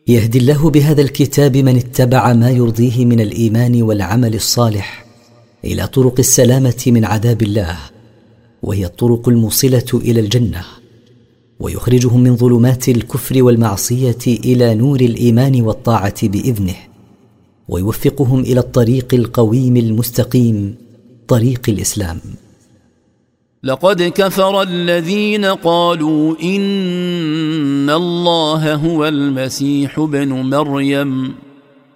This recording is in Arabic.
يهدي الله بهذا الكتاب من اتبع ما يرضيه من الإيمان والعمل الصالح إلى طرق السلامة من عذاب الله، وهي الطرق الموصلة إلى الجنة، ويخرجهم من ظلمات الكفر والمعصية إلى نور الإيمان والطاعة بإذنه، ويوفقهم إلى الطريق القويم المستقيم، طريق الإسلام. لقد كفر الذين قالوا إن الله هو المسيح ابن مريم